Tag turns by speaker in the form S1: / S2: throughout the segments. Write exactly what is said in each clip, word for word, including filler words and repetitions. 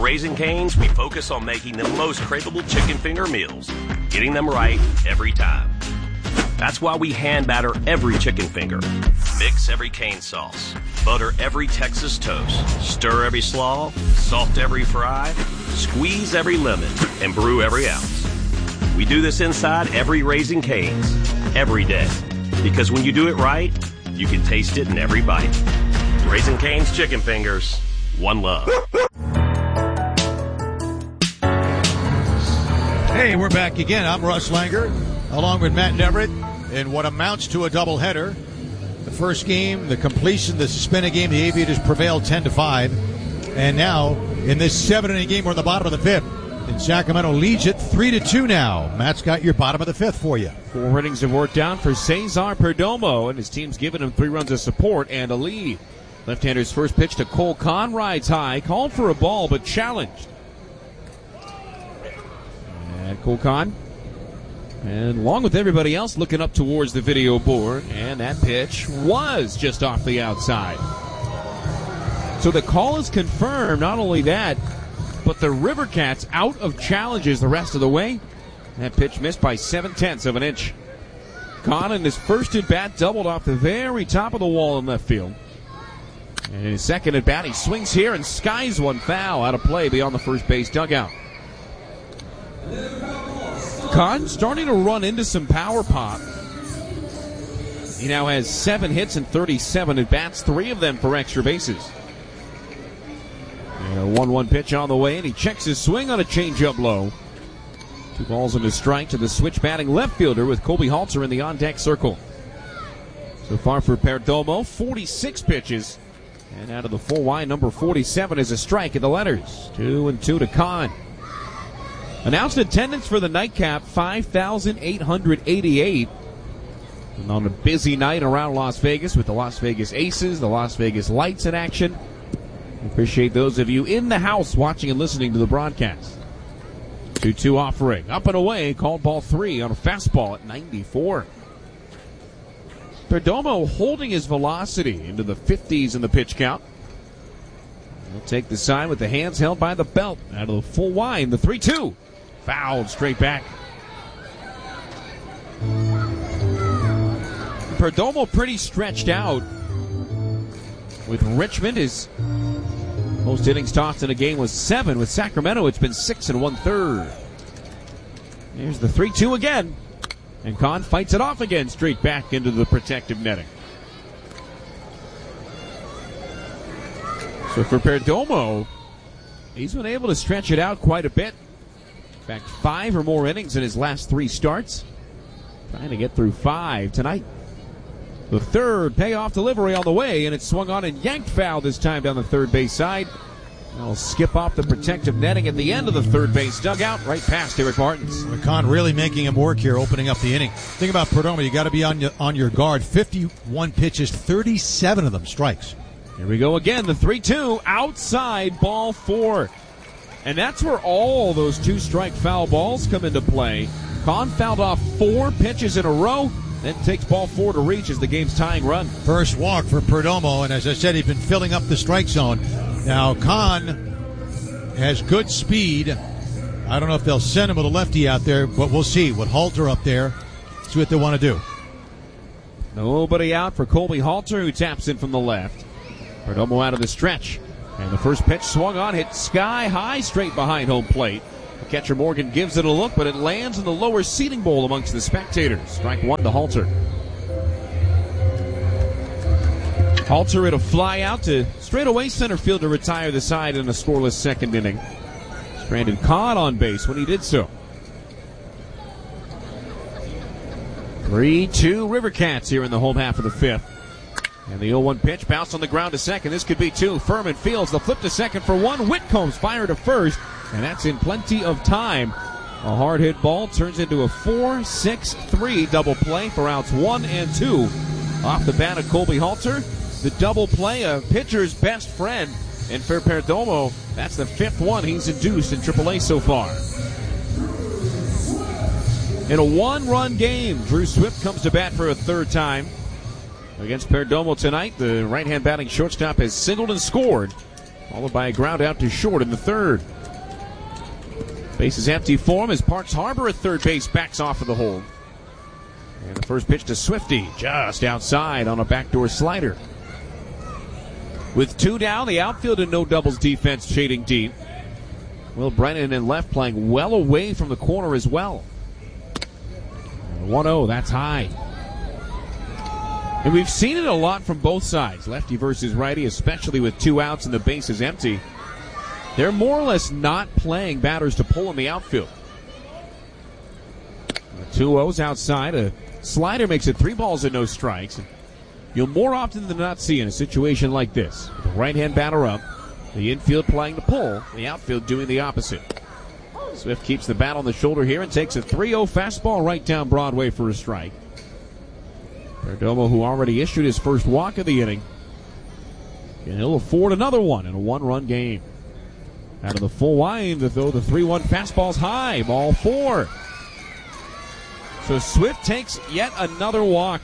S1: Raising Cane's, we focus on making the most craveable chicken finger meals, getting them right every time. That's why we hand batter every chicken finger, mix every cane sauce, butter every Texas toast, stir every slaw, salt every fry, squeeze every lemon, and brew every ounce. We do this inside every Raising Cane's, every day. Because when you do it right, you can taste it in every bite. Raising Cane's chicken fingers, one love.
S2: Hey, we're back again. I'm Russ Langer, along with Matt Neverett, in what amounts to a doubleheader. The first game, the completion, the suspended game, the Aviators prevailed ten to five. And now, in this seven-inning game, we're in the bottom of the fifth. And Sacramento leads it three to two now. Matt's got your bottom of the fifth for you.
S3: Four innings have worked out for Cesar Perdomo, and his team's given him three runs of support and a lead. Left-hander's first pitch to Cole Kahn, rides high, called for a ball, but challenged. And Cole Kahn, and along with everybody else, looking up towards the video board, and that pitch was just off the outside. So the call is confirmed. Not only that, but the River Cats out of challenges the rest of the way. That pitch missed by seven-tenths of an inch. Kahn in his first at-bat doubled off the very top of the wall in left field. And in his second at-bat, he swings here and skies one foul out of play beyond the first base dugout. Kahn starting to run into some power pop. He now has seven hits and thirty-seven at-bats, three of them for extra bases. And a one one pitch on the way, and he checks his swing on a changeup low. Two balls and a strike to the switch batting left fielder with Colby Halter in the on-deck circle. So far for Perdomo, forty-six pitches. And out of the full line, number forty-seven is a strike at the letters. Two and two to Kahn. Announced attendance for the nightcap, five thousand eight hundred eighty-eight. And on a busy night around Las Vegas with the Las Vegas Aces, the Las Vegas Lights in action. We appreciate those of you in the house watching and listening to the broadcast. two two offering. Up and away, called ball three on a fastball at ninety-four. Perdomo holding his velocity into the fifties in the pitch count. He'll take the sign with the hands held by the belt. Out of the full line, the three two. Fouled straight back. Perdomo pretty stretched out. With Richmond, his most innings tossed in a game was seven. With Sacramento, it's been six and one-third. Here's the three two again. And Kahn fights it off again, straight back into the protective netting. So for Perdomo, he's been able to stretch it out quite a bit. In fact, five or more innings in his last three starts. Trying to get through five tonight. The third payoff delivery on the way, and it's swung on and yanked foul this time down the third base side. I'll skip off the protective netting at the end of the third base dugout, right past Eric Martins.
S2: Kahn really making him work here, opening up the inning. Think about Perdomo, you got to be on your, on your guard. fifty-one pitches, thirty-seven of them strikes.
S3: Here we go again, the three two, outside, ball four. And that's where all those two-strike foul balls come into play. Kahn fouled off four pitches in a row, then takes ball four to reach as the game's tying run.
S2: First walk for Perdomo, and as I said, he's been filling up the strike zone. Now, Kahn has good speed. I don't know if they'll send him with a lefty out there, but we'll see. With Halter up there, see what they want to do.
S3: Nobody out for Colby Halter, who taps in from the left. Perdomo out of the stretch. And the first pitch swung on, hit sky high straight behind home plate. The catcher Morgan gives it a look, but it lands in the lower seating bowl amongst the spectators. Strike one to Halter. Halter hit a fly out to straightaway center field to retire the side in a scoreless second inning. Stranded Kahn on base when he did so. three two River Cats here in the home half of the fifth. And the oh one pitch bounced on the ground to second. This could be two. Furman fields the flip to second for one. Whitcomb's fired to first, and that's in plenty of time. A hard hit ball turns into a four six three double play for outs one and two. Off the bat of Colby Halter. The double play, a pitcher's best friend. And for Perdomo, that's the fifth one he's induced in triple A so far. In a one-run game, Drew Swift comes to bat for a third time. Against Perdomo tonight, the right-hand batting shortstop has singled and scored followed by a ground out to short in the third. Base is empty for him as Parks Harbor at third base backs off of the hold. And the first pitch to Swifty, just outside on a backdoor slider. With two down, the outfield and no doubles defense shading deep. Will Brennan in left playing well away from the corner as well. one oh, that's high. And we've seen it a lot from both sides, lefty versus righty, especially with two outs and the base is empty. They're more or less not playing batters to pull in the outfield. Two O's outside. A slider makes it three balls and no strikes. You'll more often than not see in a situation like this, with the right-hand batter up, the infield playing to pull, the outfield doing the opposite. Swift keeps the bat on the shoulder here and takes a three oh fastball right down Broadway for a strike. Perdomo, who already issued his first walk of the inning, and he'll afford another one in a one-run game. Out of the full wind, though, the three one fastball's high, ball four. So Swift takes yet another walk.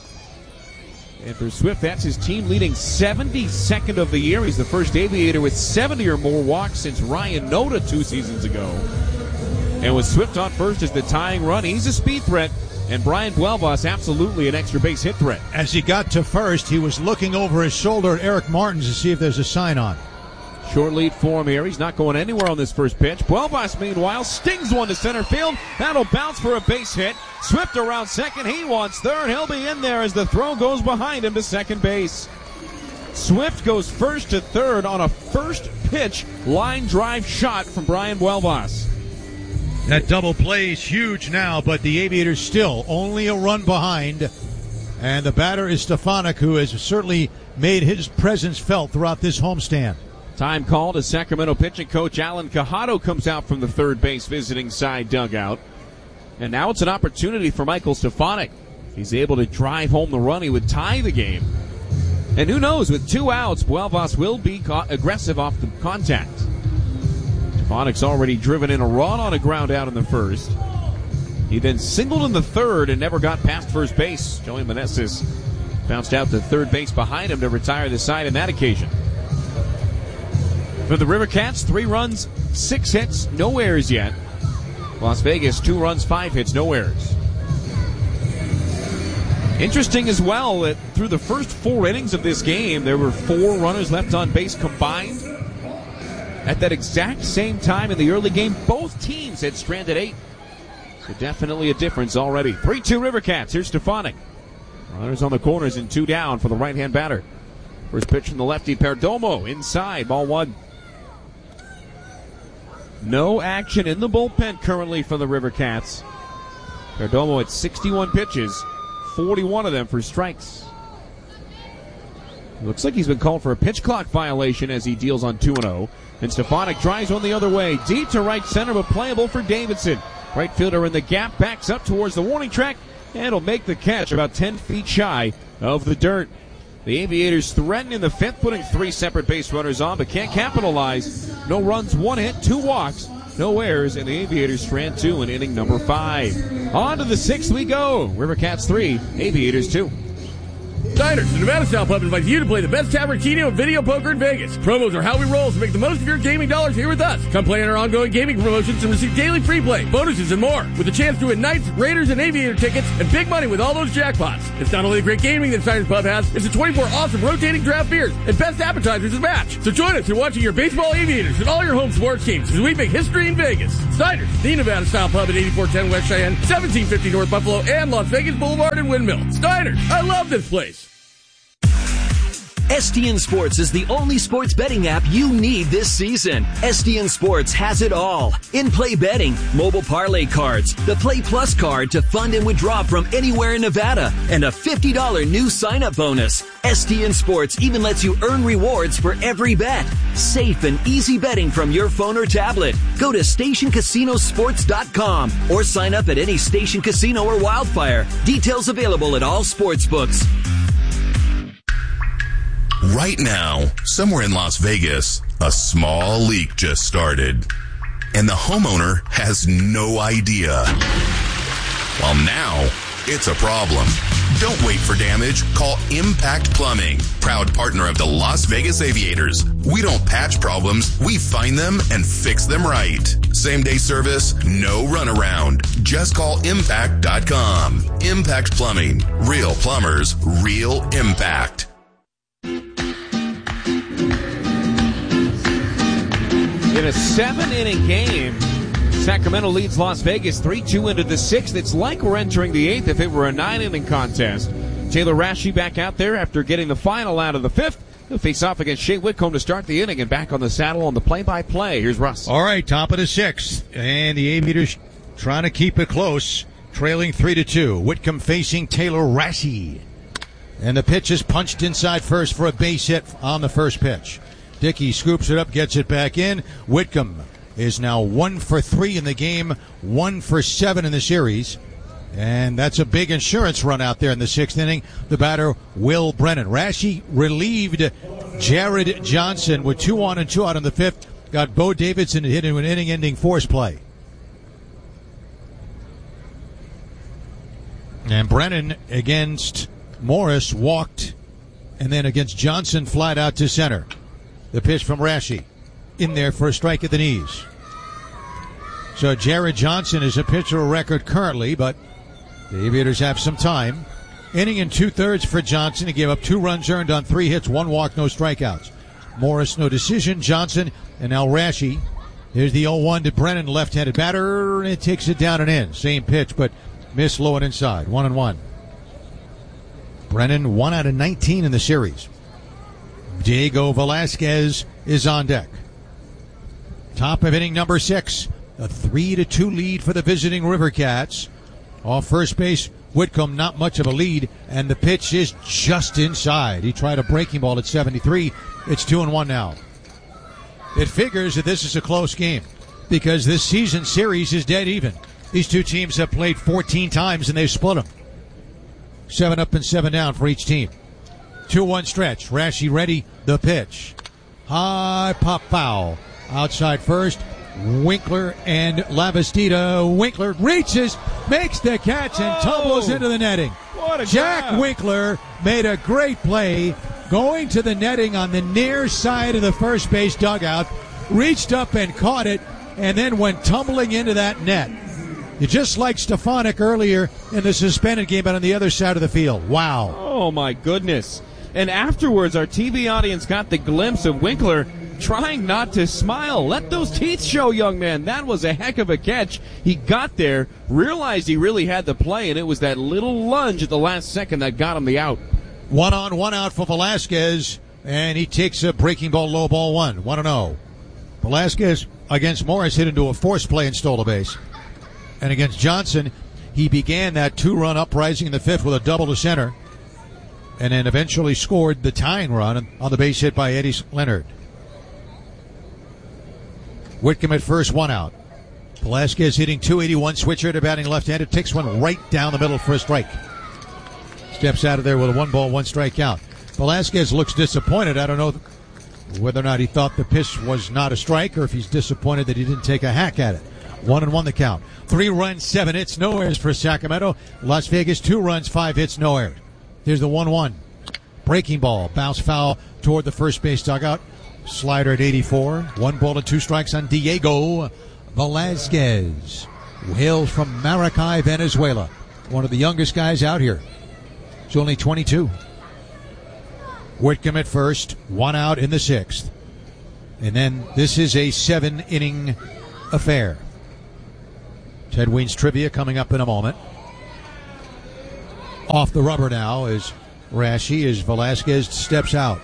S3: And for Swift, that's his team-leading seventy-second of the year. He's the first Aviator with seventy or more walks since Ryan Noda two seasons ago. And with Swift on first as the tying run, he's a speed threat. And Brian Buelvas absolutely an extra base hit threat.
S2: As he got to first, he was looking over his shoulder at Eric Martins to see if there's a sign on.
S3: Short lead for him here. He's not going anywhere on this first pitch. Buelvas, meanwhile, stings one to center field. That'll bounce for a base hit. Swift around second. He wants third. He'll be in there as the throw goes behind him to second base. Swift goes first to third on a first pitch line drive shot from Brian Buelvas.
S2: That double play is huge now, but the Aviators still only a run behind. And the batter is Stefanik, who has certainly made his presence felt throughout this homestand.
S3: Time called as Sacramento pitching coach Alan Quijado comes out from the third base visiting side dugout. And now it's an opportunity for Michael Stefanik. If he's able to drive home the run, he would tie the game. And who knows, with two outs, Buelvas will be aggressive off the contact. Stefanik's already driven in a run on a ground out in the first. He then singled in the third and never got past first base. Joey Meneses bounced out to third base behind him to retire the side on that occasion. For the River Cats, three runs, six hits, no errors yet. Las Vegas, two runs, five hits, no errors. Interesting as well that through the first four innings of this game, there were four runners left on base combined. At that exact same time in the early game, both teams had stranded eight. So definitely a difference already. three two River Cats. Here's Stefanik. Runners on the corners and two down for the right-hand batter. First pitch from the lefty, Perdomo, inside, ball one. No action in the bullpen currently for the River Cats. Perdomo at sixty-one pitches, forty-one of them for strikes. Looks like he's been called for a pitch clock violation as he deals on two and oh. And Stefanik drives one the other way, deep to right center, but playable for Davidson. Right fielder in the gap, backs up towards the warning track, and will make the catch about ten feet shy of the dirt. The Aviators threaten in the fifth, putting three separate base runners on, but can't capitalize. No runs, one hit, two walks, no errors, and the Aviators strand two in inning number five. On to the sixth we go. River Cats three, Aviators two.
S4: Diners, the Nevada Style Pub invites you to play the best Tavertino video poker in Vegas. Promos are how we roll, so make the most of your gaming dollars here with us. Come play in our ongoing gaming promotions and receive daily free play, bonuses, and more. With a chance to win Knights, Raiders, and Aviator tickets and big money with all those jackpots. It's not only the great gaming that Diners Pub has, it's the twenty-four awesome rotating draft beers and best appetizers to match. So join us in watching your baseball Aviators and all your home sports teams as we make history in Vegas. Diners, the Nevada Style Pub at eighty-four ten West Cheyenne, seventeen fifty North Buffalo, and Las Vegas Boulevard and Windmill. Diners, I love this place.
S5: S T N Sports is the only sports betting app you need this season. S T N Sports has it all. In-play betting, mobile parlay cards, the Play Plus card to fund and withdraw from anywhere in Nevada, and a fifty dollars new sign-up bonus. S T N Sports even lets you earn rewards for every bet. Safe and easy betting from your phone or tablet. Go to station casino sports dot com or sign up at any Station Casino or Wildfire. Details available at all sports books.
S6: Right now, somewhere in Las Vegas, a small leak just started, and the homeowner has no idea. Well, now, it's a problem. Don't wait for damage. Call Impact Plumbing, proud partner of the Las Vegas Aviators. We don't patch problems, we find them and fix them right. Same day service, no runaround. Just call impact dot com. Impact Plumbing. Real plumbers, real impact.
S3: In a seven-inning game, Sacramento leads Las Vegas three two into the sixth. It's like we're entering the eighth if it were a nine-inning contest. Taylor Rashi back out there after getting the final out of the fifth. He'll face off against Shea Whitcomb to start the inning, and back on the saddle on the play-by-play. Here's Russ.
S2: All right, top of the sixth, and the Aviators trying to keep it close, trailing three to two. Whitcomb facing Taylor Rashi, and the pitch is punched inside first for a base hit on the first pitch. Dickey scoops it up, gets it back in. Whitcomb is now one for three in the game, one for seven in the series. And that's a big insurance run out there in the sixth inning. The batter, Will Brennan. Rashi relieved Jared Johnson with two on and two out in the fifth. Got Bo Davidson hit into an inning-ending force play. And Brennan against Morris walked, and then against Johnson flied out to center. The pitch from Rashi in there for a strike at the knees. So Jared Johnson is a pitcher of record currently, but the Aviators have some time. Inning and two-thirds for Johnson. He gave up two runs earned on three hits, one walk, no strikeouts. Morris, no decision. Johnson, and now Rashi. Here's the oh one to Brennan, left-handed batter, and it takes it down and in. Same pitch, but missed low and inside. One and one. Brennan, one out of nineteen in the series. Diego Velasquez is on deck. Top of inning number six. A three to two lead for the visiting River Cats. Off first base, Whitcomb, not much of a lead, and the pitch is just inside. He tried a breaking ball at seventy-three. It's two and one now. It figures that this is a close game because this season series is dead even. These two teams have played fourteen times and they've split them. Seven up and seven down for each team. two one stretch. Rashi ready. The pitch. High pop foul. Outside first. Winkler and Lavastida. Winkler reaches, makes the catch, and tumbles
S3: oh, into
S2: the netting.
S3: What a
S2: Jack
S3: grab.
S2: Winkler made a great play going to the netting on the near side of the first base dugout. Reached up and caught it, and then went tumbling into that net. You just like Stefanik earlier in the suspended game, but on the other side of the field. Wow.
S3: Oh, my goodness. And afterwards, our T V audience got the glimpse of Winkler trying not to smile. Let those teeth show, young man. That was a heck of a catch. He got there, realized he really had the play, and it was that little lunge at the last second that got him the out.
S2: One on, one out for Velasquez, and he takes a breaking ball, low ball one. one and oh. Velasquez against Morris hit into a force play and stole a base. And against Johnson, he began that two-run uprising in the fifth with a double to center, and then eventually scored the tying run on the base hit by Eddie Leonard. Whitcomb at first, one out. Velasquez hitting two eighty-one, switcher to batting left-handed, takes one right down the middle for a strike. Steps out of there with a one ball, one strike count. Velasquez looks disappointed. I don't know whether or not he thought the pitch was not a strike or if he's disappointed that he didn't take a hack at it. One and one the count. Three runs, seven hits, no errors for Sacramento. Las Vegas, two runs, five hits, no errors. Here's the one one. Breaking ball, bounce foul toward the first base dugout. Slider at eighty-four. One ball and two strikes on Diego Velasquez, who hails from Maracay, Venezuela. One of the youngest guys out here. He's only twenty-two. Whitcomb at first, one out in the sixth. And then this is a seven-inning affair. Ted Weins trivia coming up in a moment. Off the rubber now is Rashi as Velasquez steps out.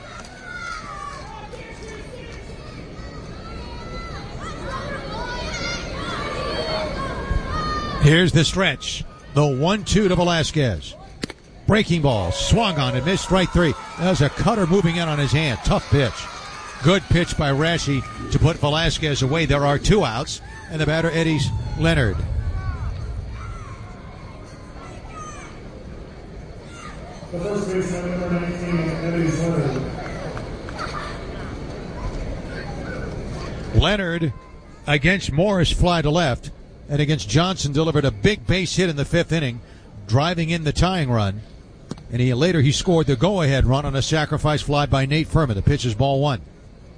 S2: Here's the stretch. The one two to Velasquez. Breaking ball. Swung on it. Missed strike three. That was a cutter moving in on his hand. Tough pitch. Good pitch by Rashi to put Velasquez away. There are two outs. And the batter, Eddie Leonard.
S7: The first baseman, number nineteen, Eddie Leonard.
S2: Leonard against Morris, fly to left. And against Johnson, delivered a big base hit in the fifth inning. driving in the tying run. And he later he scored the go-ahead run on a sacrifice fly by Nate Furman. The pitch is ball one.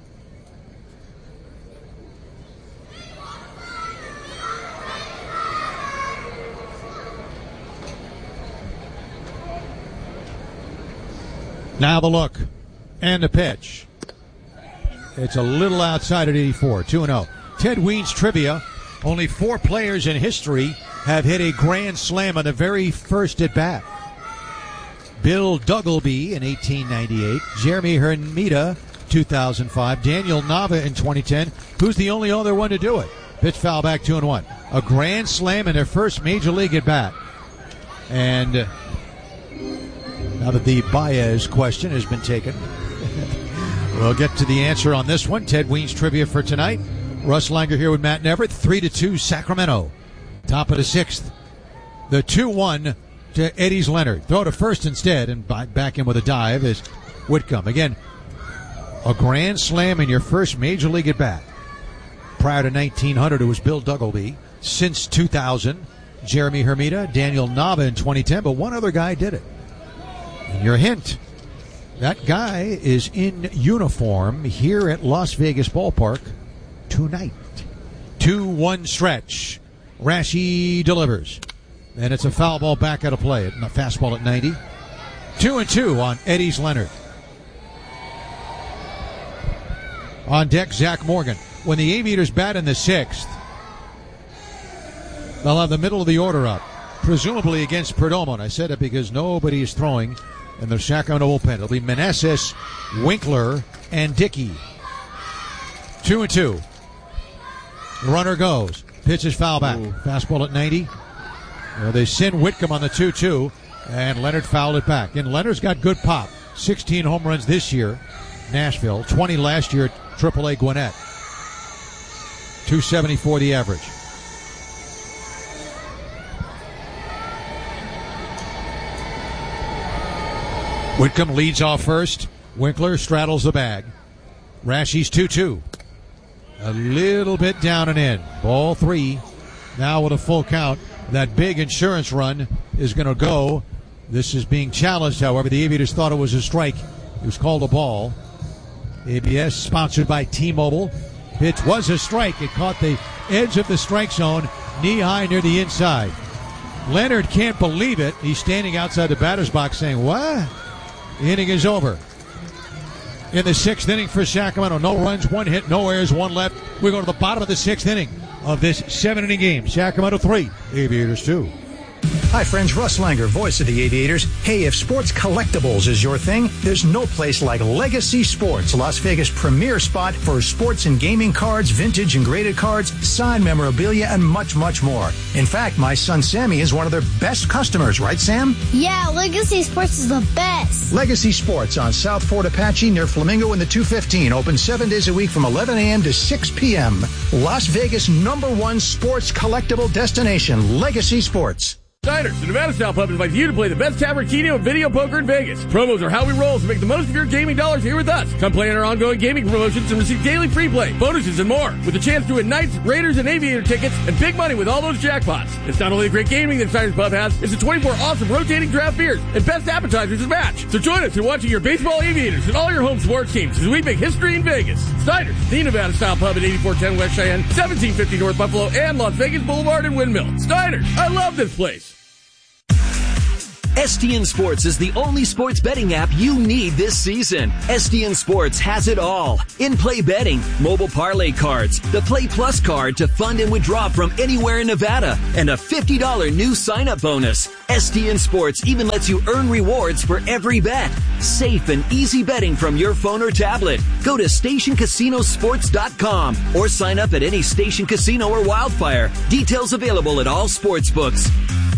S2: Now the look and the pitch. It's a little outside at eighty-four. two and oh. Ted Weens trivia. Only four players in history have hit a grand slam on the very first at bat. Bill Duggleby in eighteen ninety-eight. Jeremy Hermida, two thousand five. Daniel Nava in twenty ten. Who's the only other one to do it? Pitch foul back two and one. A grand slam in their first major league at bat. And uh, now that the Baez question has been taken, we'll get to the answer on this one. Ted Weens trivia for tonight. Russ Langer here with Matt Neverett. Three to two, Sacramento. Top of the sixth. The two one to Eddie's Leonard. Throw to first instead, and back in with a dive is Whitcomb. Again, a grand slam in your first major league at bat. Prior to nineteen hundred, it was Bill Duggleby. Since two thousand, Jeremy Hermida, Daniel Nava in twenty ten, but one other guy did it. And your hint, that guy is in uniform here at Las Vegas Ballpark tonight. two one stretch. Rashi delivers. And it's a foul ball back out of play. A fastball at ninety. Two and two on Eddie's Leonard. On deck, Zach Morgan. When the Aviators bat in the sixth, they'll have the middle of the order up, presumably against Perdomo. And I said it because nobody is throwing in the Sacramento bullpen. It'll be Meneses, Winkler, and Dickey. Two and two. The runner goes. Pitch is foul back. Ooh. Fastball at ninety. Well, they send Whitcomb on the two two, and Leonard fouled it back. And Leonard's got good pop. sixteen home runs this year, Nashville. twenty last year at triple A Gwinnett. two seventy-four the average. Whitcomb leads off first. Winkler straddles the bag. Rashi's two two. A little bit down and in. Ball three. Now with a full count. That big insurance run is going to go. This is being challenged, however. The Aviators thought it was a strike. It was called a ball. A B S sponsored by T-Mobile. Pitch was a strike. It caught the edge of the strike zone, knee high near the inside. Leonard can't believe it. He's standing outside the batter's box saying, what? The inning is over. In the sixth inning for Sacramento. No runs, one hit, no errors, one left. We go to the bottom of the sixth inning of this seven-inning game. Sacramento three, Aviators two.
S8: Hi friends, Russ Langer, voice of the Aviators. Hey, if sports collectibles is your thing, there's no place like Legacy Sports, Las Vegas' premier spot for sports and gaming cards, vintage and graded cards, signed memorabilia, and much, much more. In fact, my son Sammy is one of their best customers, right, Sam?
S9: Yeah, Legacy Sports is the best.
S8: Legacy Sports on South Fort Apache near Flamingo in the two fifteen. Open seven days a week from eleven a.m. to six p.m. Las Vegas' number one sports collectible destination, Legacy Sports.
S4: Diners, the Nevada Style Pub invites you to play the best tavern, keno, and video poker in Vegas. Promos are how we roll, so make the most of your gaming dollars here with us. Come play in our ongoing gaming promotions and receive daily free play, bonuses, and more. With a chance to win Knights, Raiders, and Aviator tickets, and big money with all those jackpots. It's not only the great gaming that Diners Pub has, it's the twenty-four awesome rotating draft beers and best appetizers to match. So join us in watching your baseball Aviators and all your home sports teams as we make history in Vegas. Diners, the Nevada Style Pub at eighty-four ten West Cheyenne, seventeen fifty North Buffalo, and Las Vegas Boulevard and Windmill. Diners, I love this place.
S5: S T N Sports is the only sports betting app you need this season. S T N Sports has it all. In-play betting, mobile parlay cards, the Play Plus card to fund and withdraw from anywhere in Nevada, and a fifty dollars new sign-up bonus. S T N Sports even lets you earn rewards for every bet. Safe and easy betting from your phone or tablet. Go to station casino sports dot com or sign up at any Station Casino or Wildfire. Details available at all sports books.